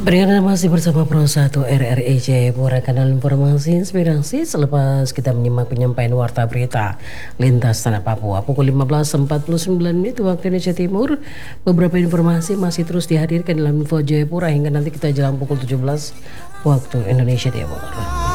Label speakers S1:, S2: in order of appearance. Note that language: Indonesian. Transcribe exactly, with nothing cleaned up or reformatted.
S1: Pendengar masih bersama Pro satu R R I Jayapura, kanal informasi inspirasi selepas kita menyimak penyampaian warta berita lintas tanah Papua pukul lima belas empat puluh sembilan menit waktu Indonesia Timur. Beberapa informasi masih terus dihadirkan dalam Info Jayapura hingga nanti kita jelang pukul tujuh belas waktu Indonesia Timur.